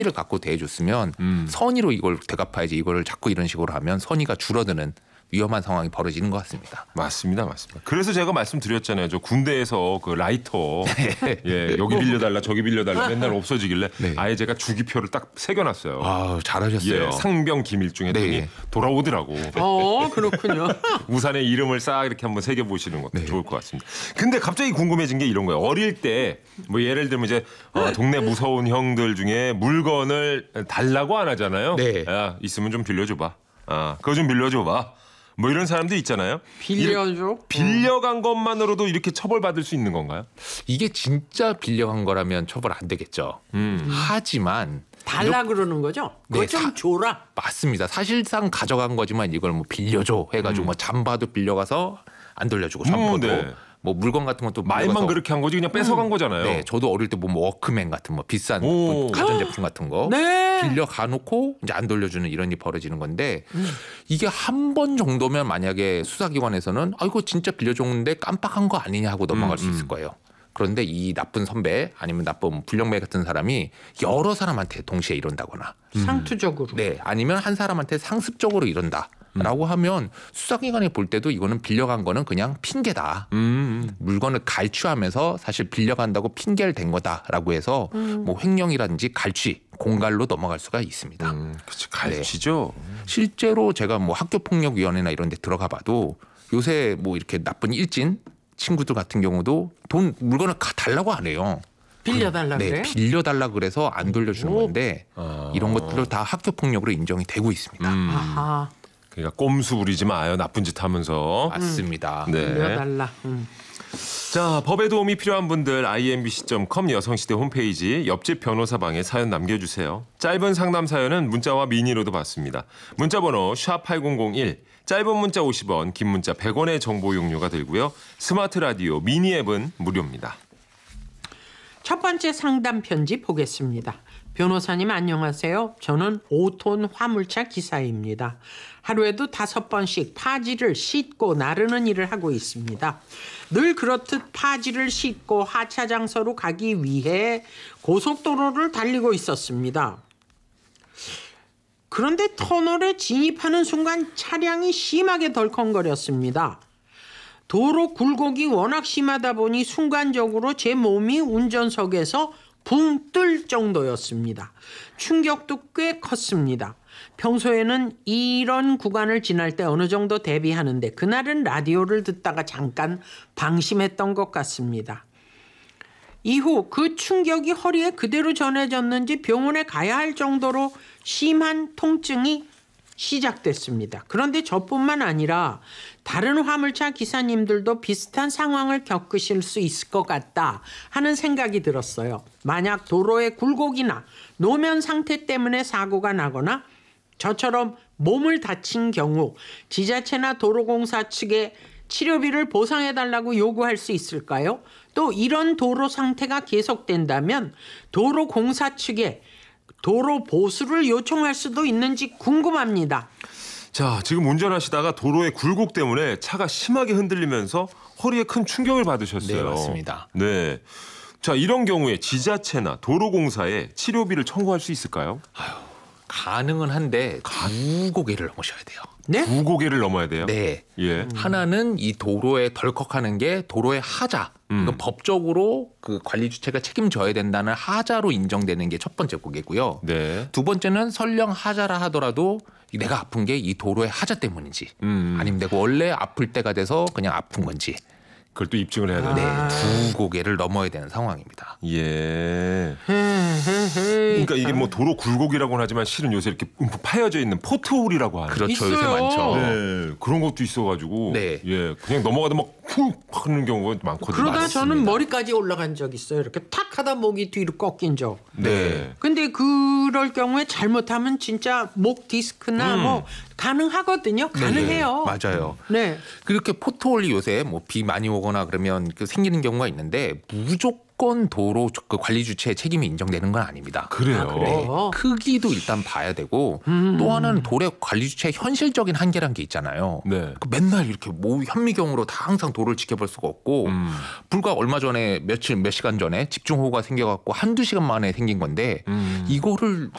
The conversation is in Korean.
를 갖고 대해줬으면 선의로 이걸 되갚아야지 이걸 자꾸 이런 식으로 하면 선의가 줄어드는 위험한 상황이 벌어지는 것 같습니다. 맞습니다. 그래서 제가 말씀드렸잖아요. 저 군대에서 그 라이터 예, 여기 빌려달라 저기 빌려달라 맨날 없어지길래 네. 아예 제가 주기표를 딱 새겨놨어요. 아, 잘하셨어요. 예, 상병 기밀중 했더니 네. 돌아오더라고. 그렇군요. 우산에 이름을 싹 이렇게 한번 새겨보시는 것도 네. 좋을 것 같습니다. 근데 갑자기 궁금해진 게 이런 거예요. 어릴 때 뭐 예를 들면 이제 동네 무서운 형들 중에 물건을 달라고 안 하잖아요. 네. 야, 있으면 좀 빌려줘봐. 그거 좀 빌려줘봐. 뭐 이런 사람도 있잖아요. 빌려줘? 빌려간 것만으로도 이렇게 처벌받을 수 있는 건가요? 이게 진짜 빌려간 거라면 처벌 안 되겠죠. 하지만 달라 그러는 거죠? 그거 네, 좀 줘라. 맞습니다. 사실상 가져간 거지만 이걸 뭐 빌려줘 해가지고 뭐 잠바도 빌려가서 안 돌려주고 점퍼도 네. 뭐 물건 같은 것도 말만 빌려가서 그렇게 한 거지 그냥 뺏어간 거잖아요. 네, 저도 어릴 때 뭐 워크맨 같은 뭐 비싼 오. 가전제품 같은 거 네. 빌려 가놓고 이제 안 돌려주는 이런 일이 벌어지는 건데 이게 한 번 정도면 만약에 수사기관에서는 이거 진짜 빌려줬는데 깜빡한 거 아니냐 하고 넘어갈 수 있을 거예요. 그런데 이 나쁜 선배 아니면 나쁜 불량배 같은 사람이 여러 사람한테 동시에 이런다거나 상투적으로. 네, 아니면 한 사람한테 상습적으로 이런다. 라고 하면 수사기관이 볼 때도 이거는 빌려간 거는 그냥 핑계다. 물건을 갈취하면서 사실 빌려간다고 핑계를 댄 거다라고 해서 뭐 횡령이라든지 갈취, 공갈로 넘어갈 수가 있습니다. 그치, 갈취죠. 실제로 제가 뭐 학교폭력위원회나 이런 데 들어가 봐도 요새 뭐 이렇게 나쁜 일진 친구들 같은 경우도 물건을 달라고 안 해요. 빌려달라 네, 그래요? 빌려달라 그래서 안 돌려주는 건데 이런 것들도 다 학교폭력으로 인정이 되고 있습니다. 아하. 그러니까 꼼수 부리지 마요. 나쁜 짓 하면서. 맞습니다. 네. 빌려달라. 자, 법에 도움이 필요한 분들 imbc.com 여성시대 홈페이지 옆집 변호사방에 사연 남겨주세요. 짧은 상담 사연은 문자와 미니로도 받습니다. 문자번호 샵8001 짧은 문자 50원 긴 문자 100원의 정보 용료가 들고요. 스마트 라디오 미니 앱은 무료입니다. 첫 번째 상담 편지 보겠습니다. 변호사님 안녕하세요. 저는 5톤 화물차 기사입니다. 하루에도 5번씩 파지를 싣고 나르는 일을 하고 있습니다. 늘 그렇듯 파지를 싣고 하차장소로 가기 위해 고속도로를 달리고 있었습니다. 그런데 터널에 진입하는 순간 차량이 심하게 덜컹거렸습니다. 도로 굴곡이 워낙 심하다 보니 순간적으로 제 몸이 운전석에서 붕 뜰 정도였습니다. 충격도 꽤 컸습니다. 평소에는 이런 구간을 지날 때 어느 정도 대비하는데 그날은 라디오를 듣다가 잠깐 방심했던 것 같습니다. 이후 그 충격이 허리에 그대로 전해졌는지 병원에 가야 할 정도로 심한 통증이 시작됐습니다. 그런데 저뿐만 아니라 다른 화물차 기사님들도 비슷한 상황을 겪으실 수 있을 것 같다 하는 생각이 들었어요. 만약 도로의 굴곡이나 노면 상태 때문에 사고가 나거나 저처럼 몸을 다친 경우 지자체나 도로공사 측에 치료비를 보상해달라고 요구할 수 있을까요? 또 이런 도로 상태가 계속된다면 도로공사 측에 도로 보수를 요청할 수도 있는지 궁금합니다. 자, 지금 운전하시다가 도로의 굴곡 때문에 차가 심하게 흔들리면서 허리에 큰 충격을 받으셨어요. 네, 맞습니다. 네. 자, 이런 경우에 지자체나 도로공사에 치료비를 청구할 수 있을까요? 가능은 한데 두 고개를 넘으셔야 돼요. 네? 두 고개를 넘어야 돼요? 네. 예. 하나는 이 도로에 덜컥하는 게 도로의 하자. 이건 법적으로 그 관리 주체가 책임져야 된다는 하자로 인정되는 게 첫 번째 고개고요. 네. 두 번째는 설령 하자라 하더라도 내가 아픈 게 이 도로의 하자 때문인지 아니면 내가 원래 아플 때가 돼서 그냥 아픈 건지 그걸 또 입증을 해야 되는. 네, 두 고개를 넘어야 되는 상황입니다. 예. 그러니까 이게 뭐 도로 굴곡이라고는 하지만 실은 요새 이렇게 움푹 파여져 있는 포트홀이라고 하는. 그렇죠. 요새 있어요. 많죠. 네, 그런 것도 있어가지고. 네. 예, 그냥 넘어가다 막 훅 하는 경우가 많거든요. 그러다 맞습니다. 저는 머리까지 올라간 적 있어요. 이렇게 탁 하다 목이 뒤로 꺾인 적. 네. 근데 그럴 경우에 잘못하면 진짜 목 디스크나 뭐 가능하거든요. 가능해요. 네, 맞아요. 네. 그렇게 포트홀이 요새 뭐 비 많이 오거나 그러면 그 생기는 경우가 있는데 무조건 무조건 도로 그 관리 주체의 책임이 인정되는 건 아닙니다. 그래요? 네. 크기도 일단 봐야 되고 또 하나는 도로 관리 주체의 현실적인 한계란 게 있잖아요. 네. 그 맨날 이렇게 현미경으로 다 항상 도로를 지켜볼 수가 없고 불과 얼마 전에 몇 시간 전에 집중호우가 생겨갖고 한두 시간 만에 생긴 건데 이거를